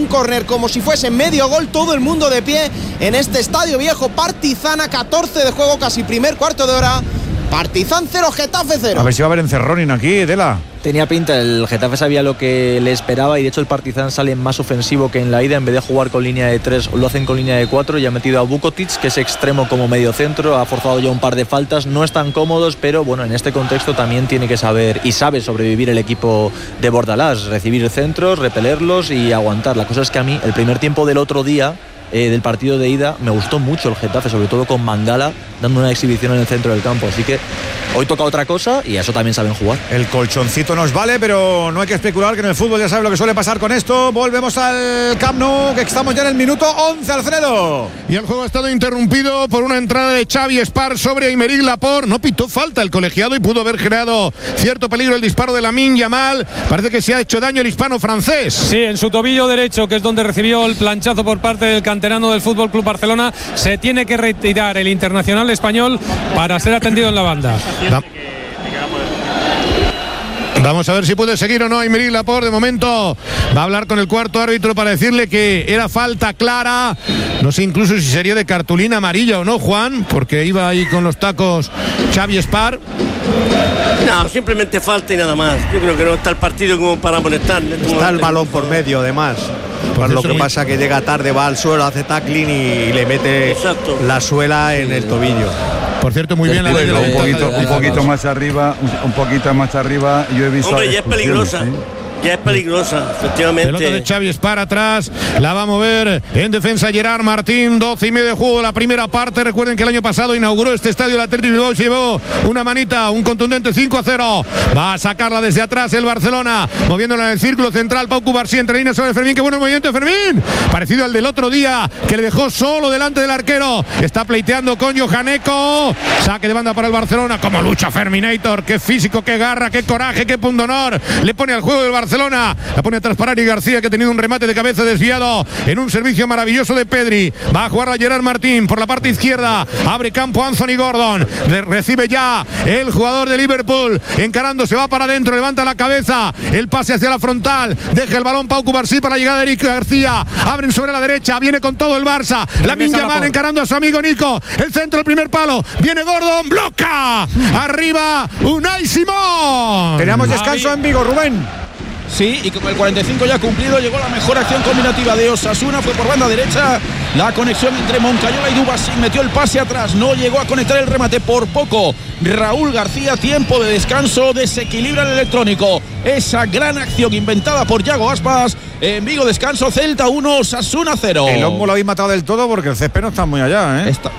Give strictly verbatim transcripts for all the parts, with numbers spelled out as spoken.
un córner como si fuese medio gol, todo el mundo de pie en este Estadio Viejo. Partizan, catorce de juego, casi primer cuarto de hora. Partizan cero, Getafe cero. A ver si va a haber encerroning aquí, Dela. Tenía pinta, el Getafe sabía lo que le esperaba y de hecho el Partizan sale más ofensivo que en la ida. En vez de jugar con línea de tres, lo hacen con línea de cuatro y ha metido a Vukotic, que es extremo como medio centro. Ha forzado ya un par de faltas, no están cómodos, pero bueno, en este contexto también tiene que saber y sabe sobrevivir el equipo de Bordalás, recibir centros, repelerlos y aguantar. La cosa es que a mí el primer tiempo del otro día, Eh, del partido de ida, me gustó mucho el Getafe, sobre todo con Mangala dando una exhibición en el centro del campo, así que hoy toca otra cosa y a eso también saben jugar. El colchoncito nos vale, pero no hay que especular, que en el fútbol ya sabe lo que suele pasar con esto. Volvemos al Camp Nou, que estamos ya en el minuto once, Alfredo. Y el juego ha estado interrumpido por una entrada de Xavi Espar sobre Aymeric Laporte. No pitó falta el colegiado y pudo haber creado cierto peligro el disparo de Lamine Yamal. Parece que se ha hecho daño el hispano francés. Sí, en su tobillo derecho, que es donde recibió el planchazo por parte del canterano del Fútbol Club Barcelona. Se tiene que retirar el internacional español para ser atendido en la banda. Va. Vamos a ver si puede seguir o no Aymeric Laporte. De momento va a hablar con el cuarto árbitro para decirle que era falta clara. No sé incluso si sería de cartulina amarilla o no, Juan, porque iba ahí con los tacos Xavi Espar. No, simplemente falta y nada más. Yo creo que no está el partido como para amonestar. Está el balón por medio, además. Pues lo que muy... pasa que llega tarde, va al suelo, hace tackling y le mete Exacto. la suela en el tobillo. Por cierto, muy bien la ley de la un poquito, un poquito más arriba, un, un poquito más arriba. Yo he visto. Hombre, ya es peligrosa. ¿Sí? Ya es peligrosa, efectivamente. Pelota de Xavi Espar atrás, la va a mover en defensa Gerard Martín, doce y medio de juego la primera parte. Recuerden que el año pasado inauguró este estadio el Athletic Bilbao, llevó una manita, un contundente cinco a cero. Va a sacarla desde atrás el Barcelona, moviéndola en el círculo central. Pau Cubarsí entre líneas sobre Fermín, qué buen movimiento de Fermín, parecido al del otro día que le dejó solo delante del arquero. Está pleiteando con Johaneko, saque de banda para el Barcelona. Como lucha Ferminator, qué físico, qué garra, qué coraje, qué pundonor le pone al juego del Barcelona. La pone atrás para Ari García, que ha tenido un remate de cabeza desviado en un servicio maravilloso de Pedri. Va a jugar a Gerard Martín por la parte izquierda. Abre campo Anthony Gordon. Le recibe ya el jugador de Liverpool. Encarando, se va para adentro, levanta la cabeza. El pase hacia la frontal. Deja el balón Pau Cubarsí para la llegada de Eric García. Abren sobre la derecha. Viene con todo el Barça. Lamine Yamal encarando a su amigo Nico. El centro, el primer palo. Viene Gordon. Bloca. Arriba Unai Simón. Tenemos descanso en Vigo, Rubén. Sí, y con el cuarenta y cinco ya cumplido llegó la mejor acción combinativa de Osasuna, fue por banda derecha, la conexión entre Moncayola y Dubassi, metió el pase atrás, no llegó a conectar el remate por poco. Raúl García, tiempo de descanso, desequilibra el electrónico. Esa gran acción inventada por Yago Aspas. En Vigo, descanso, Celta uno, Osasuna cero. El Hongo lo habéis matado del todo porque el césped no está muy allá, ¿eh? Está.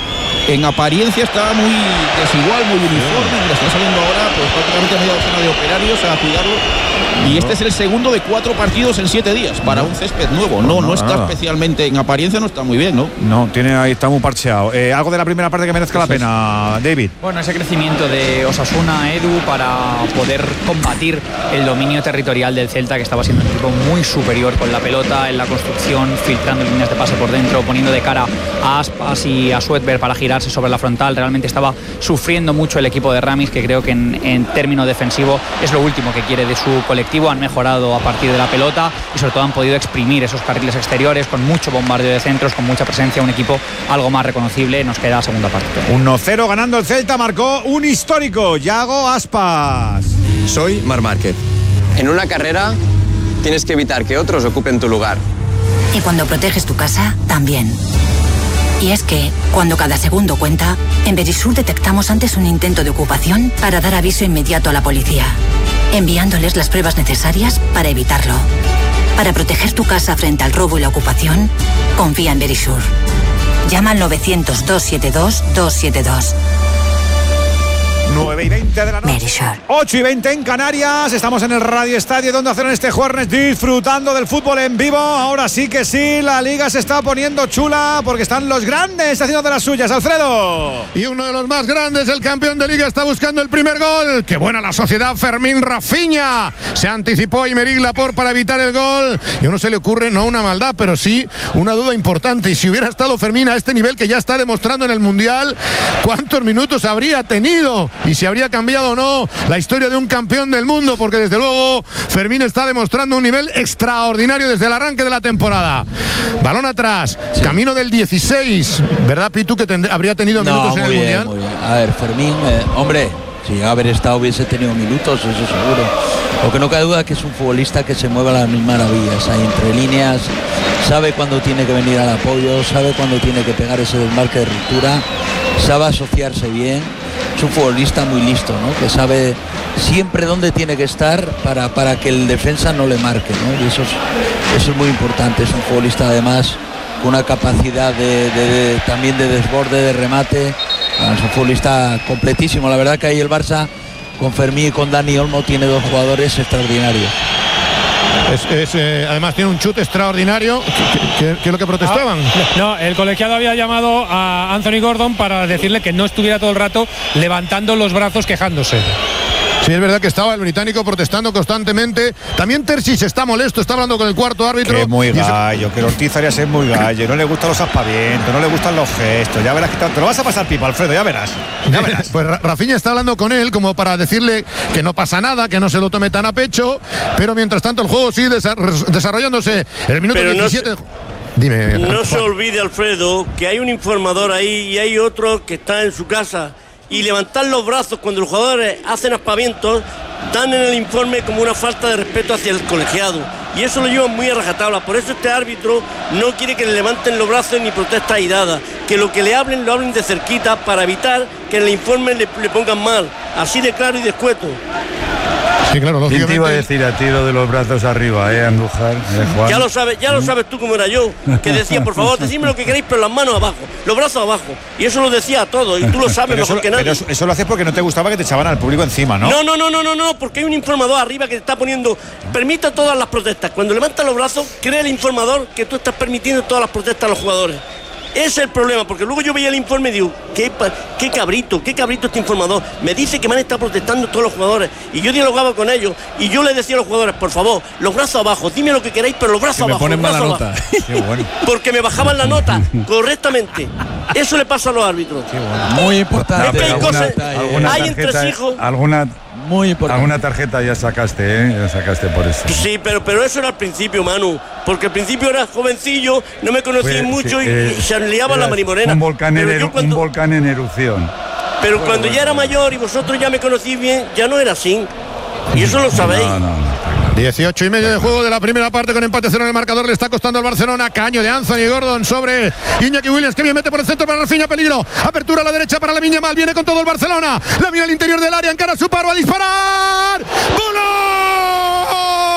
En apariencia está muy desigual, muy uniforme. Mira, está saliendo ahora pues prácticamente media docena de operarios a cuidarlo. Y este es el segundo de cuatro partidos en siete días para no. un césped nuevo. No, no, no está nada. Especialmente en apariencia, no está muy bien, ¿no? No, tiene ahí, está muy parcheado. Eh, algo de la primera parte que merezca la pena, David. Bueno, ese crecimiento de Osasuna, Edu, para poder combatir el dominio territorial del Celta, que estaba siendo un equipo muy superior con la pelota, en la construcción, filtrando líneas de pase por dentro, poniendo de cara a Aspas y a Suetberg para girarse sobre la frontal. Realmente estaba sufriendo mucho el equipo de Ramis, que creo que en, en término defensivo es lo último que quiere de su colectivo. Han mejorado a partir de la pelota y sobre todo han podido exprimir esos carriles exteriores con mucho bombardeo de centros, con mucha presencia, un equipo algo más reconocible. Nos queda la segunda parte. uno cero ganando el Celta, marcó un histórico, Yago Aspas. Soy Marc Márquez. En una carrera tienes que evitar que otros ocupen tu lugar. Y cuando proteges tu casa, también. Y es que, cuando cada segundo cuenta, en Verisur detectamos antes un intento de ocupación para dar aviso inmediato a la policía, enviándoles las pruebas necesarias para evitarlo. Para proteger tu casa frente al robo y la ocupación, confía en Verisur. Llama al novecientos, doscientos setenta y dos, doscientos setenta y dos. nueve y veinte de la noche. ocho y veinte en Canarias. Estamos en el Radio Estadio donde hacen este jueves disfrutando del fútbol en vivo. Ahora sí que sí, la liga se está poniendo chula porque están los grandes haciendo de las suyas. Alfredo. Y uno de los más grandes, el campeón de liga, está buscando el primer gol. Qué buena la sociedad, Fermín Rafinha. Se anticipó Aymeric Laporte para evitar el gol. Y a uno se le ocurre no una maldad, pero sí una duda importante. Y si hubiera estado Fermín a este nivel que ya está demostrando en el Mundial, ¿cuántos minutos habría tenido? y si habría cambiado o no la historia de un campeón del mundo, porque desde luego Fermín está demostrando un nivel extraordinario desde el arranque de la temporada. Balón atrás, sí. Camino del dieciséis, ¿verdad, Pitu, que tend- habría tenido no, minutos en el bien, Mundial? Muy bien. A ver, Fermín, eh, hombre, si llegaba a haber estado hubiese tenido minutos, eso seguro. Lo que no cabe duda es que es un futbolista que se mueve a las mil maravillas, ahí entre líneas, sabe cuándo tiene que venir al apoyo, sabe cuándo tiene que pegar ese desmarque de ruptura, sabe asociarse bien. Es un futbolista muy listo, ¿no? Que sabe siempre dónde tiene que estar para, para que el defensa no le marque, ¿no? Y eso es, eso es muy importante. Es un futbolista además con una capacidad de, de, de, también de desborde, de remate. Es un futbolista completísimo. La verdad que ahí el Barça con Fermín y con Dani Olmo tiene dos jugadores extraordinarios. Es, es, eh, además tiene un chute extraordinario. ¿Qué, es lo que protestaban? Ah, no, el colegiado había llamado a Anthony Gordon para decirle que no estuviera todo el rato levantando los brazos quejándose. Sí, es verdad que estaba el británico protestando constantemente. También Terzic está molesto, está hablando con el cuarto árbitro. Que es muy gallo, que el Ortiz haría ser muy gallo. No le gustan los aspavientos, no le gustan los gestos. Ya verás que te, te lo vas a pasar pipa, Alfredo, ya verás. Ya verás. Pues Rafinha está hablando con él como para decirle que no pasa nada, que no se lo tome tan a pecho. Pero mientras tanto el juego sigue desarrollándose. El minuto pero diecisiete... No se... Dime. No Juan. se olvide, Alfredo, que hay un informador ahí y hay otro que está en su casa. Y levantar los brazos cuando los jugadores hacen aspavientos dan en el informe como una falta de respeto hacia el colegiado, y eso lo llevan muy a rajatabla. Por eso este árbitro no quiere que le levanten los brazos ni protesta airada, que lo que le hablen lo hablen de cerquita para evitar que en el informe le, le pongan mal, así de claro y de escueto. Sí, claro, lógicamente. ¿Quién te iba a decir a ti lo de los brazos arriba, eh, Andújar? Eh, Juan. Ya lo sabes, ya lo sabes tú cómo era yo, que decía, por favor, decidme lo que queréis, pero las manos abajo, los brazos abajo. Y eso lo decía a todos, y tú lo sabes mejor eso, que nadie. Pero eso, eso lo haces porque no te gustaba que te echaban al público encima, ¿no? No, no, no, no, no, no, porque hay un informador arriba que te está poniendo, permita todas las protestas. Cuando levantas los brazos, cree el informador que tú estás permitiendo todas las protestas a los jugadores. Ese es el problema, porque luego yo veía el informe y digo, qué, qué cabrito, qué cabrito este informador. Me dice que me han estado protestando todos los jugadores, y yo dialogaba con ellos, y yo les decía a los jugadores, por favor, los brazos abajo, dime lo que queréis, pero los brazos que abajo. Me ponen mala abajo. nota. Qué bueno. Porque me bajaban la nota correctamente. Eso le pasa a los árbitros. Qué bueno. Muy importante. Es que hay alguna, cosas, alguna hay tarjeta, entresijos. Alguna, Muy importante. alguna tarjeta ya sacaste, ¿eh? Ya sacaste por eso. Sí, pero, pero eso era al principio, Manu. Porque al principio era jovencillo, no me conocía Pues, mucho sí, y, eh, y se liaba la marimorena. Un volcán, en, pero eru- cuando, un volcán en erupción. pero bueno, cuando bueno. ya era mayor y vosotros ya me conocís bien, ya no era así. Y eso lo sabéis. No, no, no. dieciocho y medio de juego de la primera parte con empate cero en el marcador. Le está costando al Barcelona. Caño de Anthony Gordon sobre Iñaki Williams, que bien mete por el centro para Rafinha, peligro. Apertura a la derecha para Lamine Yamal. Viene con todo el Barcelona. La mira al interior del área, encara su paro a disparar. ¡Voló!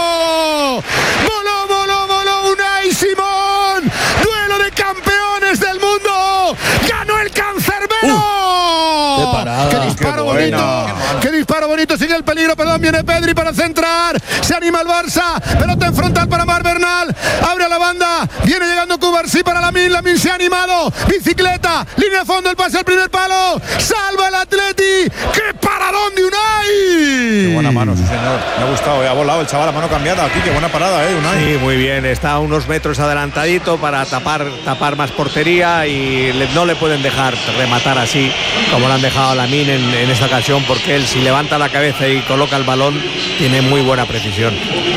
¡Voló, voló, voló! Unai Simón. Duelo de campeones del mundo. ¡Ganó el cancerbero! Uh, ¡Qué parada! ¡Qué disparo Qué bonito! buena. ¡Qué disparo bonito! Sigue el peligro, perdón, viene Pedri para centrar. Se anima el Barça. Pelota en frontal para Mar Bernal. Abre a la banda. Viene llegando Cubarsí para Lamine. Lamine se ha animado. Bicicleta. Línea de fondo. El pase al primer palo. Salva el Atleti. ¡Qué paradón de Unai! Qué buena mano, sí, señor. Me ha gustado. Eh. Ha volado el chaval a mano cambiada aquí. Qué buena parada, ¿eh? Unai. Sí, muy bien. Está a unos metros adelantadito para tapar, tapar más portería y le, no le pueden dejar rematar así como lo han dejado a Lamine en, en esta ocasión, porque él, si levanta la cabeza y coloca el balón, tiene muy buena precisión.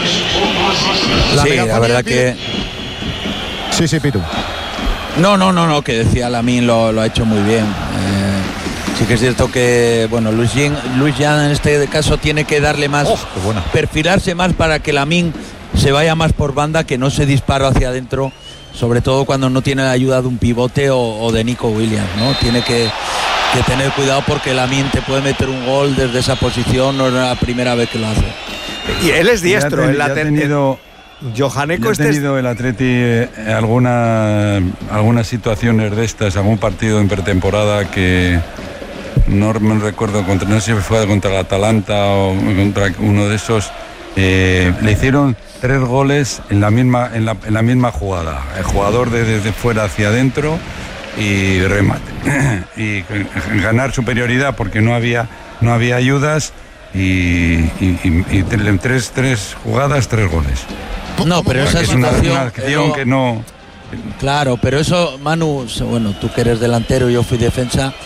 La sí, la verdad que... Sí, sí, Pitu. No, no, no, no, que decía Lamine lo, lo ha hecho muy bien. Eh, sí que es cierto que, bueno, Luis Jean, Luis Jean en este caso tiene que darle más, oh, qué buena. perfilarse más para que Lamine se vaya más por banda, que no se dispara hacia adentro, sobre todo cuando no tiene la ayuda de un pivote o, o de Nico Williams, ¿no? Tiene que, que tener cuidado porque Lamine te puede meter un gol desde esa posición, no es la primera vez que lo hace. Y él es diestro. Ya, en la ya ha tenido, Johaneco ya ha este tenido el Atleti eh, alguna, algunas situaciones de estas, algún partido en pretemporada que no me recuerdo, contra, no sé si fue contra el Atalanta o contra uno de esos, eh, le hicieron tres goles en la misma, en la, en la misma jugada. El jugador de, desde fuera hacia adentro y remate. Y ganar superioridad porque no había, no había ayudas y, y, y, y tres, tres jugadas, tres goles. No, pero esa es una, situación, una acción pero, que no... Claro, pero eso, Manu, bueno, tú que eres delantero y yo fui defensa,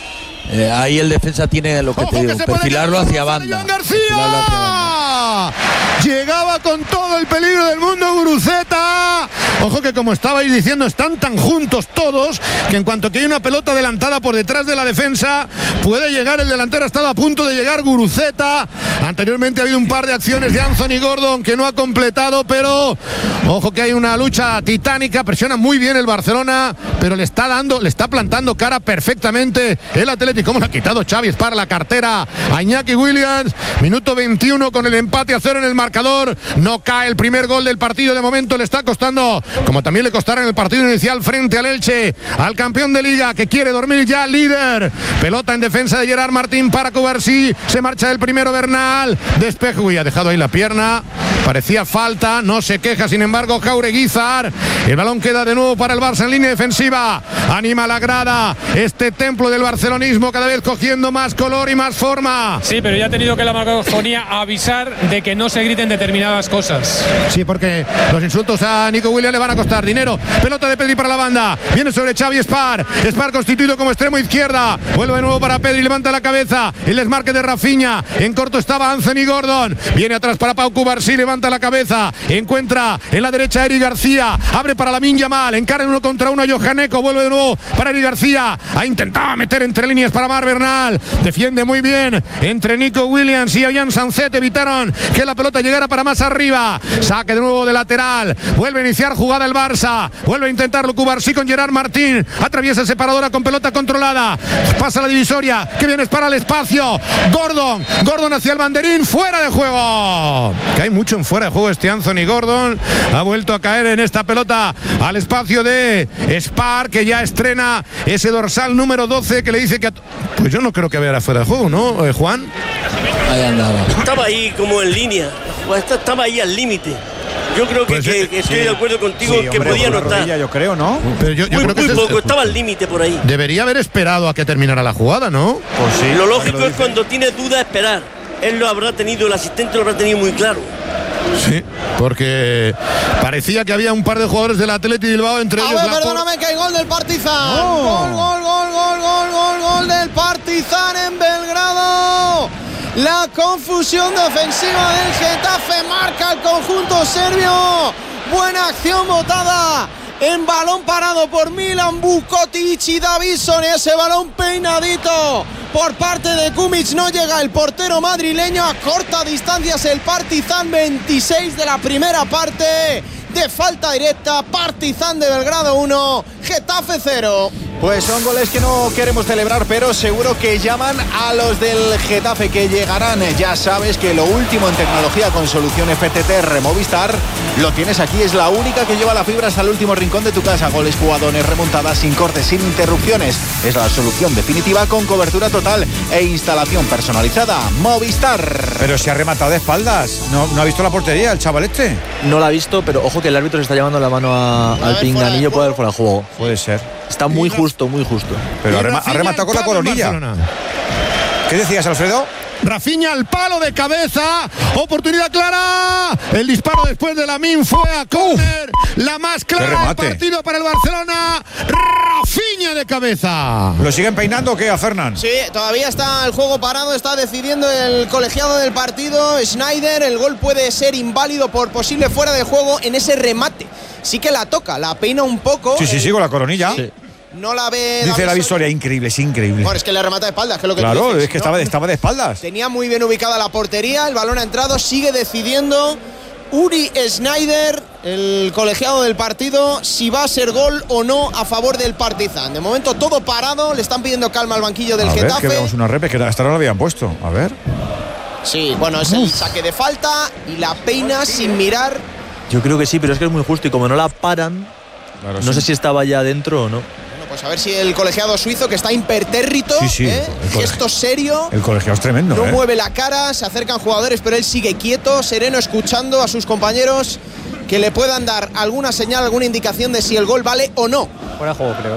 Eh, ahí el defensa tiene lo que Ojo te digo, que perfilarlo hacia Joan banda. García. Perfilarlo hacia banda. Llegaba con todo el peligro del mundo Guruceta. Ojo que, como estabais diciendo, están tan juntos todos que en cuanto que hay una pelota adelantada por detrás de la defensa, puede llegar el delantero. Ha estado a punto de llegar Guruceta. Anteriormente ha habido un par de acciones de Anthony Gordon que no ha completado, pero ojo que hay una lucha titánica. Presiona muy bien el Barcelona, pero le está dando, le está plantando cara perfectamente el Atlético. ¿Cómo le ha quitado Xavi para la cartera a Iñaki Williams? Minuto veintiuno con el empate a cero en el marcador. No cae el primer gol del partido. De momento le está costando, como también le costará en el partido inicial frente al Elche, al campeón de Liga, que quiere dormir ya líder. Pelota en defensa de Gerard Martín para Cubarsí. Se marcha el primero Bernal. Despejo. Uy, ha dejado ahí la pierna. Parecía falta. No se queja, sin embargo, Jaureguizar. El balón queda de nuevo para el Barça en línea defensiva. Anima la grada. Este templo del barcelonismo cada vez cogiendo más color y más forma. Sí, pero ya ha tenido que la macrofonía avisar de que no se griten determinadas cosas. Sí, porque los insultos a Nico Williams le van a costar dinero. Pelota de Pedri para la banda. Viene sobre Xavi Spar. Spar constituido como extremo izquierda. Vuelve de nuevo para Pedri. Levanta la cabeza. El desmarque de Rafinha. En corto estaba Anthony Gordon. Viene atrás para Pau Cubarsí. Levanta la cabeza. Encuentra en la derecha a Eric García. Abre para Lamine Yamal. Encara en uno contra uno a Johanneco. Vuelve de nuevo para Eric García. Ha intentado meter entre líneas para Mar Bernal. Defiende muy bien entre Nico Williams y Ollán Sancet. Evitaron que la pelota llegara para más arriba. Saque de nuevo de lateral. Vuelve a iniciar jugada el Barça. Vuelve a intentarlo Cubarsí con Gerard Martín. Atraviesa separadora con pelota controlada. Pasa la divisoria. Que viene es para el espacio. Gordon. Gordon hacia el banderín. Fuera de juego. Que hay mucho en fuera de juego este Anthony Gordon. Ha vuelto a caer en esta pelota al espacio de Spar, que ya estrena ese dorsal número doce que le dice que... Pues yo no creo que vea fuera de juego, ¿no, eh, Juan? Ahí andaba. Estaba ahí como en línea. Estaba ahí al límite. Yo creo que, Pues, que, eh, que estoy sí. de acuerdo contigo, Sí, que hombre, podía por la notar. rodilla, yo creo, ¿no? Pero yo, yo muy creo que muy es- poco, estaba al límite por ahí. debería haber esperado a que terminara la jugada, ¿no? Pues sí. Lo lógico lo es cuando tienes dudas esperar. Él lo habrá tenido, el asistente lo habrá tenido muy claro. Sí, porque parecía que había un par de jugadores del Athletic Bilbao, entre A ellos ver, Laporte. perdóname, que hay gol del Partizan. No. Gol, gol, gol, gol, gol, gol, gol del Partizan en Belgrado. La confusión defensiva del Getafe marca el conjunto serbio. Buena acción botada en balón parado por Milan Vukotic y Davison. Ese balón peinadito por parte de Kumic. No llega el portero madrileño. A corta distancia es el Partizan. veintiséis de la primera parte. De falta directa. Partizan de Belgrado uno, Getafe cero. Pues son goles que no queremos celebrar, pero seguro que llaman a los del Getafe, que llegarán. Ya sabes que lo último en tecnología con solución F T T Removistar lo tienes aquí. Es la única que lleva la fibra hasta el último rincón de tu casa. Goles, jugadores, remontadas, sin cortes, sin interrupciones. Es la solución definitiva con cobertura total e instalación personalizada. Movistar. Pero se ha rematado de espaldas. No, no ha visto la portería el chaval este. No la ha visto, pero ojo que el árbitro se está llevando la mano a- al pinganillo. Puede haber fuera de juego. Puede ser. Está muy justo, muy justo. Pero ha, Y rema- ha Rafinha rematado con la al palo en coronilla. Barcelona. ¿Qué decías, Alfredo? Rafinha al palo de cabeza. Oportunidad clara. El disparo después de Lamine fue a córner. La más clara del remate. partido para el Barcelona. Rafinha de cabeza. ¿Lo siguen peinando o qué a Fernán? Sí, todavía está el juego parado, está decidiendo el colegiado del partido, Schneider. El gol puede ser inválido por posible fuera de juego en ese remate. Sí que la toca, la peina un poco. Sí, sí, sí, con la coronilla. Sí. No la ve. Dice la Davison. visoria, increíble, es increíble. Bueno, es que le remata de espaldas, que es lo que tú Claro, dices, es que ¿no? estaba, de, estaba de espaldas. Tenía muy bien ubicada la portería, el balón ha entrado, sigue decidiendo Uri Schneider, el colegiado del partido, si va a ser gol o no a favor del Partizan. De momento todo parado, le están pidiendo calma al banquillo del A ver, Getafe. que veamos una repes que hasta ahora lo habían puesto. A ver. Sí, bueno, es el saque de falta y la peina sin mirar. Yo creo que sí, pero es que es muy justo y como no la paran, Claro, no sí. sé si estaba ya dentro o no. Bueno, pues a ver si el colegiado suizo, que está impertérrito, Sí, sí, ¿eh? el cole- gesto serio, El colegiado es tremendo, no ¿eh? mueve la cara, se acercan jugadores, pero él sigue quieto, sereno, escuchando a sus compañeros que le puedan dar alguna señal, alguna indicación de si el gol vale o no. Fuera de juego, creo.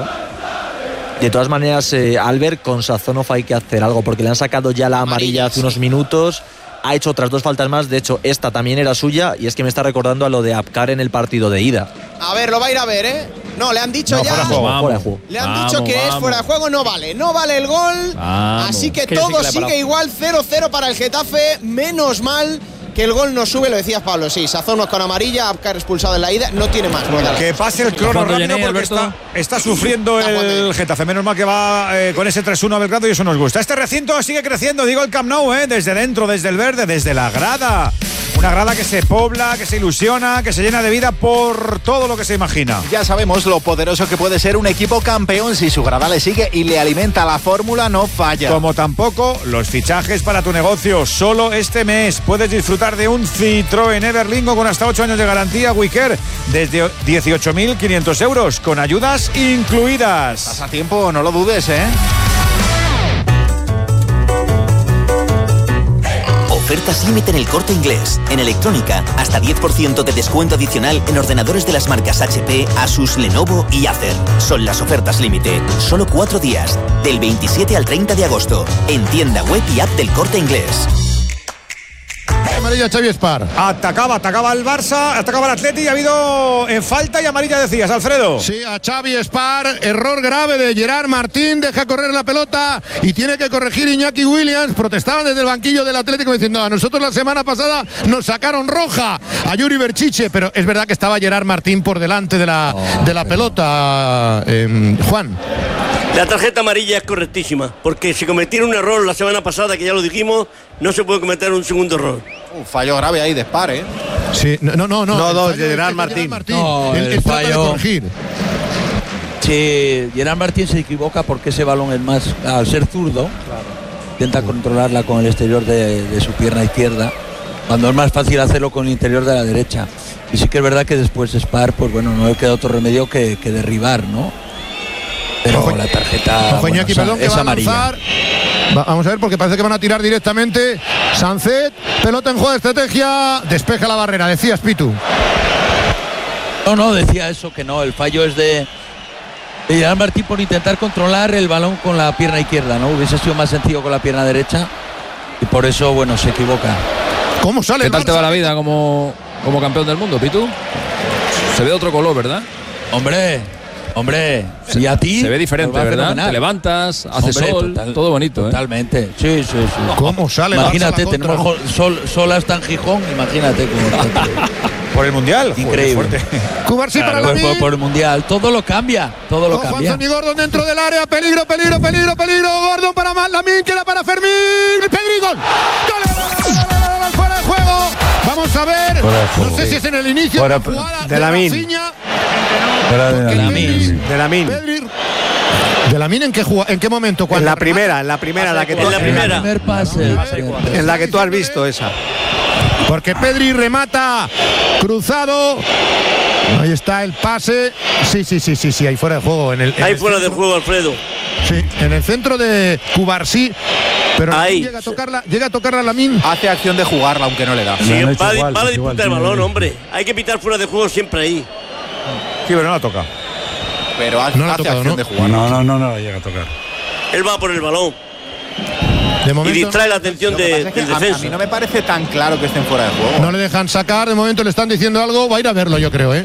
De todas maneras, eh, Albert, con Sazonov hay que hacer algo porque le han sacado ya la amarilla Amarilla, hace unos minutos. Ha hecho otras dos faltas más, de hecho esta también era suya y es que me está recordando a lo de Apcar en el partido de ida. A ver, lo va a ir a ver, ¿eh? No, le han dicho no, ya. Fuera de juego. Vamos, fuera de juego. Le han Vamos, dicho que vamos. es fuera de juego, no vale. No vale el gol. Vamos. Así que Es que todo sí que le he sigue parado. igual, cero cero para el Getafe. Menos mal que el gol no sube, lo decías Pablo. Sí, Sazonos con amarilla, Abkar expulsado en la ida. No tiene más. Bueno, Que pase el crono Cuando rápido llené, porque Alberto. está, está sufriendo Está jugando el bien. Getafe. Menos mal que va eh, con ese tres uno a Belgrado y eso nos gusta. Este recinto sigue creciendo, digo el Camp Nou, eh, desde dentro, desde el verde, desde la grada. Una grada que se pobla, que se ilusiona, que se llena de vida por todo lo que se imagina. Ya sabemos lo poderoso que puede ser un equipo campeón si su grada le sigue y le alimenta. La fórmula no falla. Como tampoco los fichajes para tu negocio. Solo este mes puedes disfrutar de un Citroën Everlingo con hasta ocho años de garantía Wicker desde dieciocho mil quinientos euros con ayudas incluidas. Pasa tiempo, no lo dudes, ¿eh? Ofertas límite en el Corte Inglés. En electrónica, hasta diez por ciento de descuento adicional en ordenadores de las marcas H P, Asus, Lenovo y Acer. Son las ofertas límite. Solo cuatro días, del veintisiete al treinta de agosto. En tienda web y app del Corte Inglés. Amarilla Xavi Espar. Atacaba, atacaba el Barça, atacaba el Atleti y ha habido en falta y amarilla, decías, Alfredo. Sí, a Xavi Espar, error grave de Gerard Martín, deja correr la pelota y tiene que corregir Iñaki Williams. Protestaban desde el banquillo del Atlético diciendo, a nosotros la semana pasada nos sacaron roja a Yuri Berchiche, pero es verdad que estaba Gerard Martín por delante de la, oh, de la pelota, eh, Juan. La tarjeta amarilla es correctísima, porque si cometieron un error la semana pasada, que ya lo dijimos, no se puede cometer un segundo error. Un fallo grave ahí de Espar, ¿eh? Sí, no, no, no. No, no, el fallo Gerard es Martín. Gerard Martín. No, el, el el trata de fallo- corregir. Sí, Gerard Martín se equivoca porque ese balón es más, al ser zurdo, intenta controlarla con el exterior de, de su pierna izquierda, cuando es más fácil hacerlo con el interior de la derecha. Y sí que es verdad que después Spar, pues bueno, no le queda otro remedio que, que derribar, ¿no? Pero Ojo, la tarjeta Ojo, bueno, Iñaki, esa- perdón, que es va a amarilla. lanzar. Va- vamos a ver, porque parece que van a tirar directamente. Sancet, pelota en juego de estrategia, despeja la barrera, decías, Pitu. No, no, decía eso, que no, el fallo es de, de Gerard Martín por intentar controlar el balón con la pierna izquierda, ¿no? Hubiese sido más sencillo con la pierna derecha y por eso, bueno, se equivoca. ¿Cómo sale ¿Qué el tal te Barça? va la vida como, como campeón del mundo, Pitu? Se ve de otro color, ¿verdad? Hombre, hombre, si a ti Se ve diferente, nos va ¿verdad? fenomenal. Te levantas, hace Hombre, sol, total- todo bonito, ¿eh? Totalmente, sí, sí, sí. ¿Cómo sale el Barça a Imagínate, la tenemos contra? jo- sol, sol hasta en Gijón, imagínate cómo Por el Mundial. Increíble. Joder, fuerte. Cubarsí para por, la por- por el Mundial, todo lo cambia, todo lo Ojo, cambia. Anthony Gordon dentro del área, peligro, peligro, peligro, peligro. Gordon para Lamin, queda para Fermín. Pedri, gol. Gol, gol, gol, gol, gol, gol, fuera de juego. Vamos a ver. Fuera de juego, No sé sí. si es en el inicio Fuera de la jugada de Lamine. Rafinha. Era de Porque Lamine. Pedri- De Lamine. Pedri- ¿De Lamin en qué, jugua- en qué momento? En Cuando la primera, en la primera, la que tú, En la primera. El primer pase. en la que tú has visto esa. Porque Pedri remata cruzado. Ahí está el pase. Sí, sí, sí, sí, sí, ahí fuera de juego. En el, en Ahí el fuera de centro. juego, Alfredo. Sí, en el centro de Cubarsí. Pero Ahí. llega a tocarla, llega a tocarla Lamin. Hace acción de jugarla, aunque no le da. Sí, Me han hecho va, igual, va a es igual, disputar el sí, balón, sí. hombre. Hay que pitar fuera de juego siempre ahí. Sí, pero no la toca. Pero hace, No le ha hace tocado, acción ¿no? de jugar. No, no, no, no la llega a tocar. Él va por el balón De y momento distrae la atención Lo que de- pasa es que del a, a defensa. mí no me parece tan claro que estén fuera de juego. no le dejan sacar. De momento le están diciendo algo. Va a ir a verlo, yo creo, ¿eh?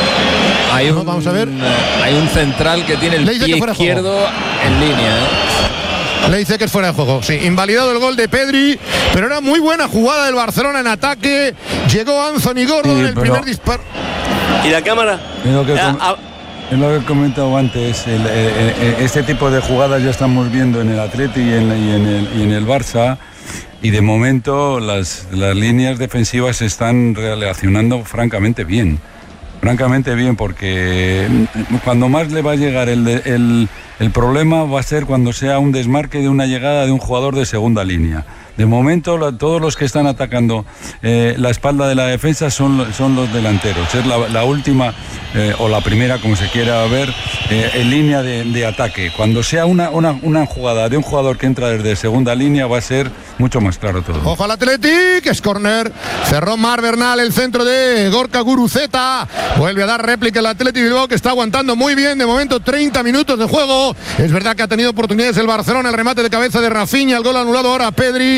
Hay No, un, vamos a ver. Hay un central que tiene Le el dice pie que fuera de juego. izquierdo en línea, ¿eh? Le dice que es fuera de juego. Sí, invalidado el gol de Pedri. Pero era muy buena jugada del Barcelona en ataque. Llegó Anthony Gordon Sí, en el pero- primer disparo. ¿Y la cámara? Es lo que, Ah, com- ah, es lo que he comentado antes. el- eh, eh, este tipo de jugadas ya estamos viendo en el Atleti y en, y en el, y en el Barça. Y de momento las, las líneas defensivas se están relacionando francamente bien. Francamente bien, porque cuando más le va a llegar el, de- el, el problema va a ser cuando sea un desmarque de una llegada de un jugador de segunda línea. De momento, la- todos los que están atacando eh, la espalda de la defensa son, lo- son los delanteros. Es la, la última eh, o la primera, como se quiera ver, eh, en línea de, de ataque. Cuando sea una, una, una jugada de un jugador que entra desde segunda línea, va a ser mucho más claro todo. Ojo al Athletic, es córner. Cerró Mar Bernal, el centro de Gorka Guruceta. Vuelve a dar réplica el Athletic Bilbao, que está aguantando muy bien. De momento, treinta minutos de juego. Es verdad que ha tenido oportunidades el Barcelona, el remate de cabeza de Rafinha, el gol anulado ahora a Pedri.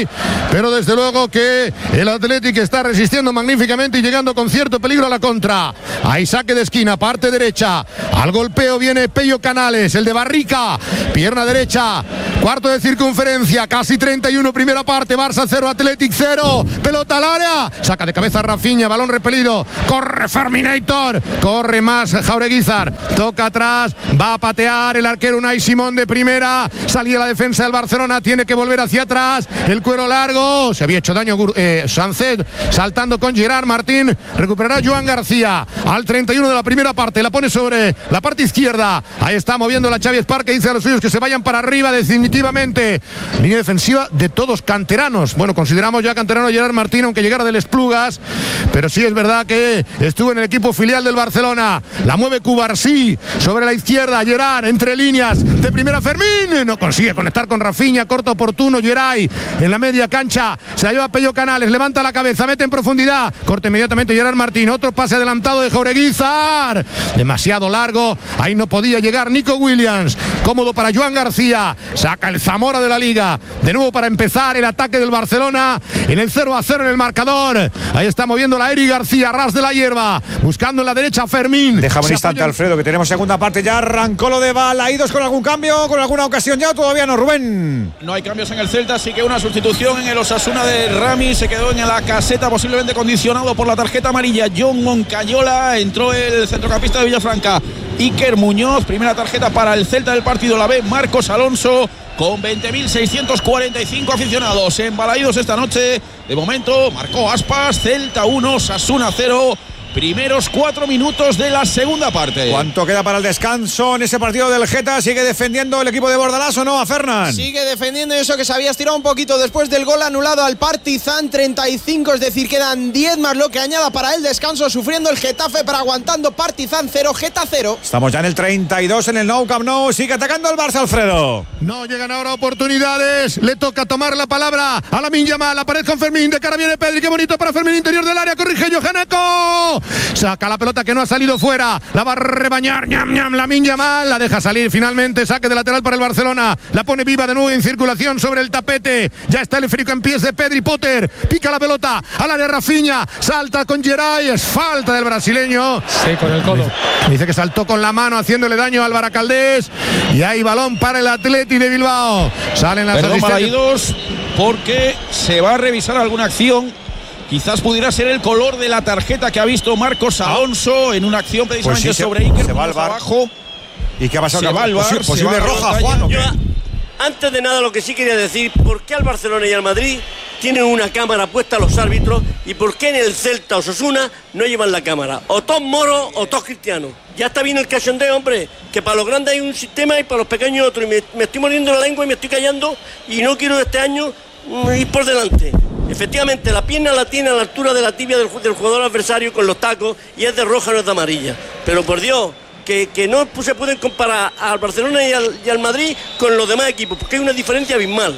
pero desde luego que el Athletic está resistiendo magníficamente y llegando con cierto peligro a la contra. Hay saque de esquina, parte derecha, al golpeo viene Pello Canales, el de Barrica, pierna derecha, cuarto de circunferencia, casi treinta y uno, primera parte, Barça cero, Athletic cero, pelota al área, saca de cabeza Rafinha, balón repelido, corre Ferminator, corre más Jaureguizar, toca atrás, va a patear el arquero Unai Simón de primera, salía la defensa del Barcelona, tiene que volver hacia atrás, el cuero largo, se había hecho daño eh, Sancet, saltando con Gerard Martín, recuperará Joan García, al treinta y uno de la primera parte, la pone sobre la parte izquierda, ahí está moviendo la Xavi Esparque, dice a los suyos que se vayan para arriba definitivamente, línea defensiva de todos canteranos, bueno, consideramos ya canterano Gerard Martín, aunque llegara del Esplugas, pero sí es verdad que estuvo en el equipo filial del Barcelona, la mueve Cubarsí, sobre la izquierda, Gerard, entre líneas, de primera Fermín, no consigue conectar con Rafinha, corto oportuno, Geray, en la media cancha, se la lleva Pello Canales, levanta la cabeza, mete en profundidad, corta inmediatamente Gerard Martín, otro pase adelantado de Jaureguizar, demasiado largo, ahí no podía llegar Nico Williams, cómodo para Joan García, saca el Zamora de la Liga, de nuevo para empezar el ataque del Barcelona, en el cero a cero en el marcador, ahí está moviendo la Eri García, ras de la hierba, buscando en la derecha a Fermín. Deja un instante, Alfredo, que tenemos segunda parte, ya arrancó lo de Balaídos, con algún cambio, con alguna ocasión ya, todavía no, Rubén. No hay cambios en el Celta, así que una sustitución en el Osasuna de Rami, se quedó en la caseta, posiblemente condicionado por la tarjeta amarilla, John Moncayola, entró el centrocampista de Villafranca, Iker Muñoz, primera tarjeta para el Celta del partido, la ve Marcos Alonso, con veinte mil seiscientos cuarenta y cinco aficionados embalaídos esta noche. De momento marcó Aspas, Celta uno, Osasuna cero. Primeros cuatro minutos de la segunda parte. ¿Cuánto queda para el descanso en ese partido del Geta? ¿Sigue defendiendo el equipo de Bordalás o no, a Fernan? Sigue defendiendo, eso que se había estirado un poquito después del gol anulado al Partizan, treinta y cinco, es decir, quedan diez más lo que añada para el descanso, sufriendo el Getafe, pero aguantando. Partizan cero, Geta cero. Estamos ya en el treinta y dos en el Nou Camp Nou, sigue atacando el Barça, Alfredo. No llegan ahora oportunidades, le toca tomar la palabra a Lamine Yamal, aparece con Fermín, de cara viene Pedri, qué bonito para Fermín, interior del área, corrige Johaneco. Saca la pelota que no ha salido fuera, la va a rebañar ñam ñam Lamine Yamal, la deja salir finalmente, saque de lateral para el Barcelona, la pone viva de nuevo en circulación sobre el tapete, ya está el esférico en pies de Pedri, Potter, pica la pelota al área Rafinha, salta con Geray, es falta del brasileño. Sí, con el codo. Dice que saltó con la mano haciéndole daño al Baracaldés y hay balón para el Athletic de Bilbao. Salen las Perdón, asistencias Balaídos, porque se va a revisar alguna acción. Quizás pudiera ser el color de la tarjeta que ha visto Marcos Alonso en una acción precisamente pues sí, sobre se, Iker se va al bar. abajo. ¿Y qué ha pasado? Se va al bar, Posi- posible se va roja, a Juan. ¿O qué? Yo, antes de nada, lo que sí quería decir, ¿por qué al Barcelona y al Madrid tienen una cámara puesta a los árbitros y por qué en el Celta o Osasuna no llevan la cámara? O todos moros o todos cristianos. Ya está bien el cachondeo, hombre, que para los grandes hay un sistema y para los pequeños otro. Y me, me estoy muriendo la lengua y me estoy callando y no quiero de este año mm, ir por delante. Efectivamente, la pierna la tiene a la altura de la tibia del, del jugador adversario con los tacos y es de roja, no es de amarilla. Pero por Dios, que, que no se pueden comparar al Barcelona y al, y al Madrid con los demás equipos, porque hay una diferencia abismal.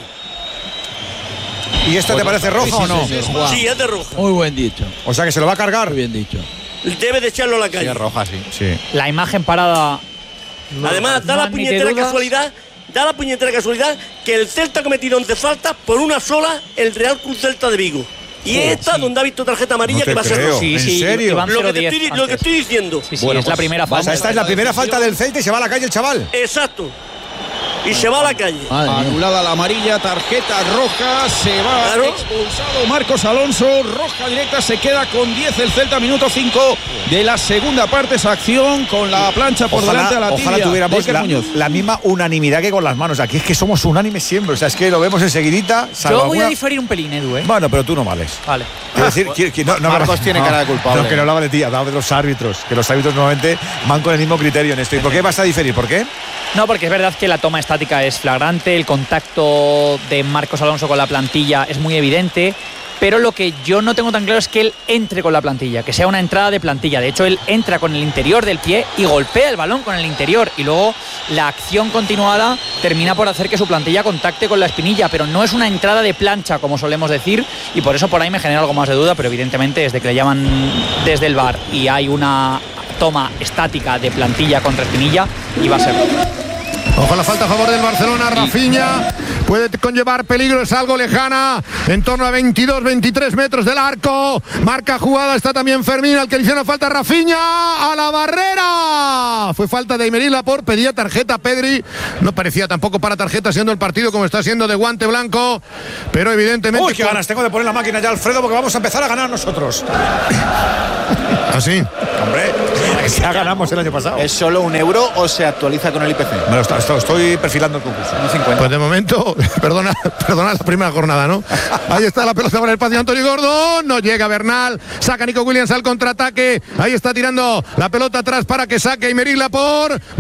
¿Y esta te parece roja sí, o no? sí, sí, Sí, es de roja. Muy buen dicho. O sea que se lo va a cargar. Muy bien dicho. Debe de echarlo a la calle. Sí, es roja, sí. Sí. La imagen parada. Además, da no la admite puñetera dudas. casualidad, da la puñetera casualidad que el Celta ha cometido once faltas por una sola, el Real Club Celta de Vigo. Y Oh, esta, sí. donde ha visto tarjeta amarilla, No te que va a ser creo. roja. Sí, ¿En sí, serio? Iván Lo que, te cero diez estoy, lo que antes. estoy diciendo. Sí, sí, Bueno, es la pues, primera O sea, falta. esta es la primera falta del Celta y se va a la calle el chaval. Exacto. Y se va a la calle. Madre mía. Anulada la amarilla, tarjeta roja, se va Claro. expulsado Marcos Alonso, roja directa, se queda con diez el Celta, minuto cinco de la segunda parte, esa acción con la plancha por delante a la tibia. ojalá tuviéramos de Iker la, Muñoz. la misma unanimidad que con las manos. Aquí es que somos unánimes siempre. O sea, es que lo vemos enseguidita. salvo Yo voy alguna- a diferir un pelín, Edu, ¿eh? Bueno, pero tú no vales. Vale. Quiero decir, que- que no, no Marcos me- tiene no, cara de culpable. No, que no hablaba de ti, hablaba de los árbitros. Que los árbitros normalmente van con el mismo criterio en esto. ¿Y por qué vas a diferir? ¿Por qué? No, porque es verdad que la toma estática es flagrante, el contacto de Marcos Alonso con la plantilla es muy evidente, pero lo que yo no tengo tan claro es que él entre con la plantilla, que sea una entrada de plantilla. De hecho, él entra con el interior del pie y golpea el balón con el interior, y luego la acción continuada termina por hacer que su plantilla contacte con la espinilla, pero no es una entrada de plancha, como solemos decir, y por eso por ahí me genera algo más de duda, pero evidentemente desde que le llaman desde el V A R y hay una toma estática de plantilla contra espinilla, y va a ser. Ojo, la falta a favor del Barcelona, Rafinha puede conllevar peligro, es algo lejana, en torno a veintidós, veintitrés metros del arco. Marca jugada, está también Fermín, al que le hicieron falta Rafinha, a la barrera. Fue falta de Aymeric Laporte, pedía tarjeta Pedri, no parecía tampoco para tarjeta siendo el partido como está siendo de guante blanco, pero evidentemente... Uy, qué ganas tengo de poner la máquina ya, Alfredo, porque vamos a empezar a ganar nosotros. ¿Así? Hombre, ya ganamos el año pasado. ¿Es solo un euro o se actualiza con el I P C? Me lo está, estoy, estoy perfilando el concurso. Pues de momento, perdona, perdona la primera jornada, ¿no? Ahí está la pelota para el espacio Antonio Gordon, no llega Bernal, saca Nico Williams al contraataque, ahí está tirando la pelota atrás para que saque Aymeric Laporte.